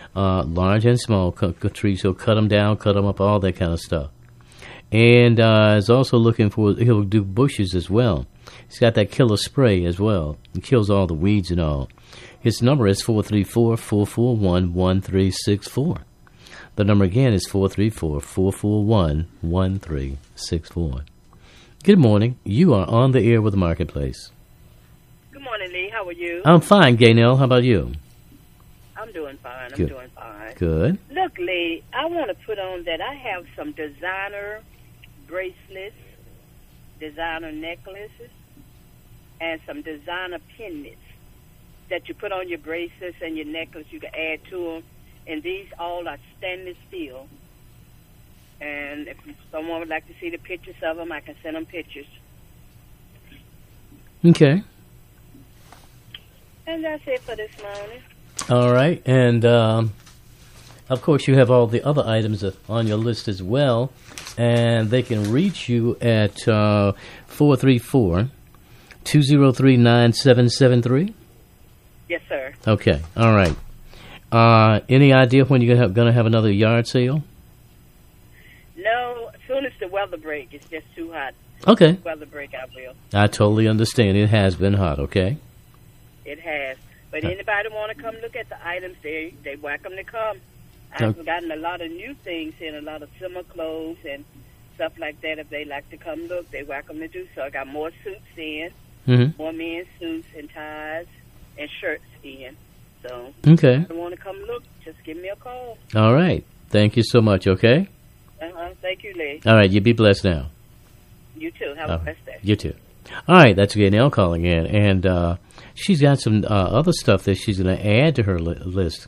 large and small trees. He'll cut them down, cut them up, all that kind of stuff. And is also looking for, he'll do bushes as well. He's got that killer spray as well. It kills all the weeds and all. His number is 434-441-1364. The number again is 434-441-1364. Good morning. You are on the air with the Marketplace. Good morning, Lee. How are you? I'm fine, Gaynell. How about you? I'm doing fine. Good. I'm doing fine. Good. Look, Lee, I want to put on that I have some designer bracelets, designer necklaces, and some designer pendants that you put on your bracelets and your necklace. You can add to them. And these all are stainless steel. And if someone would like to see the pictures of them, I can send them pictures. Okay. And that's it for this morning. All right. And, of course, you have all the other items on your list as well. And they can reach you at 434-203-9773. Yes, sir. Okay. All right. Any idea when you're going to have another yard sale? No, as soon as the weather break, it's just too hot. Okay. Weather break, I will. I totally understand. It has been hot, okay? It has. But anybody want to come look at the items, they're welcome to come. I've gotten a lot of new things in, a lot of summer clothes and stuff like that. If they like to come look, they're welcome to do so. I got more suits in, more men's suits and ties and shirts in. So okay. if you want to come look, just give me a call. All right. Thank you so much, okay? Thank you, Lee. All right. You be blessed now. You too. Have a blessed day. You too. All right. That's Gaynell calling in. And she's got some other stuff that she's going to add to her list.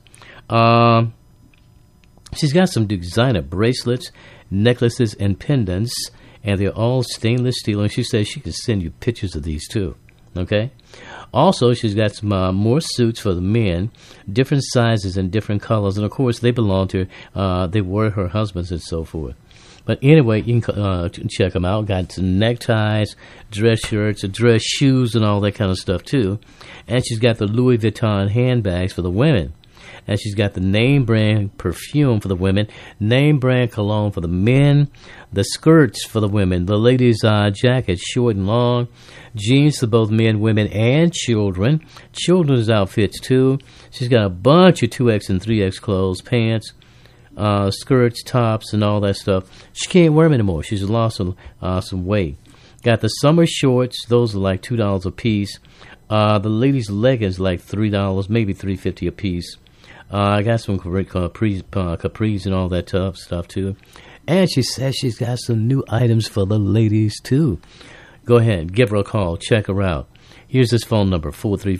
She's got some designer bracelets, necklaces, and pendants, and they're all stainless steel. And she says she can send you pictures of these, too. Okay? Also, she's got some more suits for the men, different sizes and different colors. And, of course, they belong to they were her husbands and so forth. But anyway, you can check them out. Got some neckties, dress shirts, dress shoes, and all that kind of stuff, too. And she's got the Louis Vuitton handbags for the women. And she's got the name brand perfume for the women, name brand cologne for the men, the skirts for the women, the ladies' jackets, short and long, jeans for both men, women, and children, children's outfits too. She's got a bunch of 2X and 3X clothes, pants, skirts, tops, and all that stuff. She can't wear them anymore. She's lost some weight. Got the summer shorts. Those are like $2 a piece. The ladies' leggings like $3, maybe $3.50 a piece. I got some capris and all that tough stuff, too. And she says she's got some new items for the ladies, too. Go ahead. Give her a call. Check her out. Here's his phone number,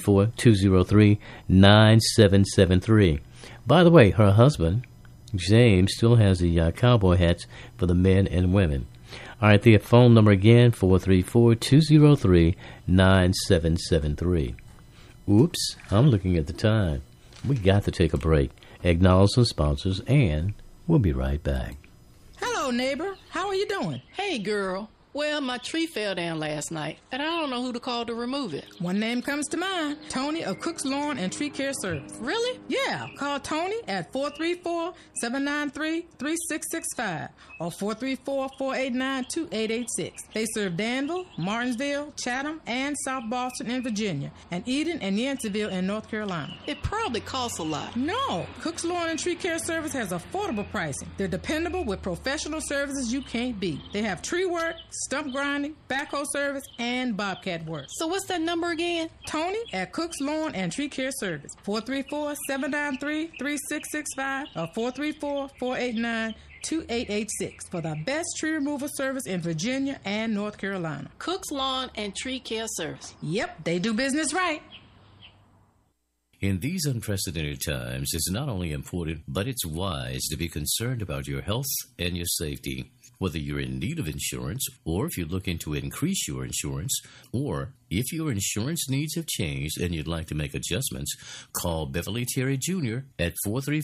434-203-9773. By the way, her husband, James, still has the cowboy hats for the men and women. All right, the phone number again, 434-203-9773. Oops, I'm looking at the time. We got to take a break, acknowledge some sponsors, and we'll be right back. Hello, neighbor. How are you doing? Hey, girl. Well, my tree fell down last night, and I don't know who to call to remove it. One name comes to mind. Tony of Cook's Lawn and Tree Care Service. Really? Yeah. Call Tony at 434-793-3665 or 434-489-2886. They serve Danville, Martinsville, Chatham, and South Boston in Virginia, and Eden and Yanceyville in North Carolina. It probably costs a lot. No. Cook's Lawn and Tree Care Service has affordable pricing. They're dependable with professional services you can't beat. They have tree work, stump grinding, backhoe service, and bobcat work. So what's that number again? Tony at Cook's Lawn and Tree Care Service. 434-793-3665 or 434-489-2886 for the best tree removal service in Virginia and North Carolina. Cook's Lawn and Tree Care Service. Yep, they do business right. In these unprecedented times, it's not only important, but it's wise to be concerned about your health and your safety. Whether you're in need of insurance, or if you're looking to increase your insurance, or if your insurance needs have changed and you'd like to make adjustments, call Beverly Terry Jr. at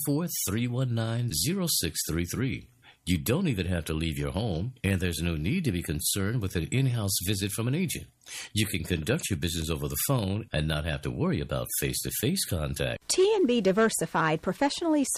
434-319-0633. You don't even have to leave your home, and there's no need to be concerned with an in-house visit from an agent. You can conduct your business over the phone and not have to worry about face-to-face contact. T&B Diversified professionally